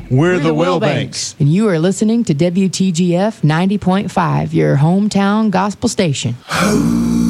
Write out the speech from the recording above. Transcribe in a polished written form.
We're the Wilbanks. And you are listening to WTGF 90.5, your hometown gospel station.